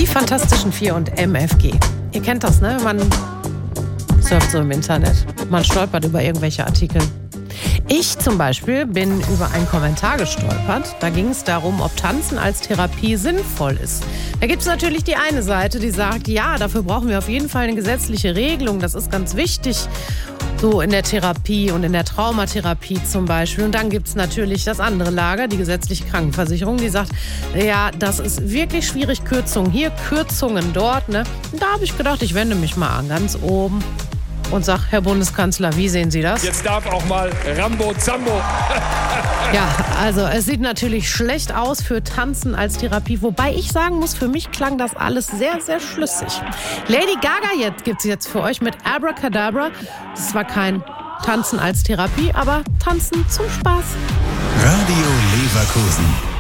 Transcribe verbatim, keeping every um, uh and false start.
Die Fantastischen Vier und M F G. Ihr kennt das, ne? Man surft so im Internet. Man stolpert über irgendwelche Artikel. Ich zum Beispiel bin über einen Kommentar gestolpert. Da ging es darum, ob Tanzen als Therapie sinnvoll ist. Da gibt es natürlich die eine Seite, die sagt, ja, dafür brauchen wir auf jeden Fall eine gesetzliche Regelung. Das ist ganz wichtig, so in der Therapie und in der Traumatherapie zum Beispiel. Und dann gibt es natürlich das andere Lager, die gesetzliche Krankenversicherung, die sagt, ja, das ist wirklich schwierig, Kürzungen hier, Kürzungen dort. Ne? Und da habe ich gedacht, ich wende mich mal an, ganz oben. Und sag, Herr Bundeskanzler, wie sehen Sie das? Jetzt darf auch mal Rambo Zambo. Ja, also es sieht natürlich schlecht aus für Tanzen als Therapie. Wobei ich sagen muss, für mich klang das alles sehr, sehr schlüssig. Lady Gaga jetzt gibt's jetzt für euch mit Abracadabra. Das ist zwar kein Tanzen als Therapie, aber Tanzen zum Spaß. Radio Leverkusen.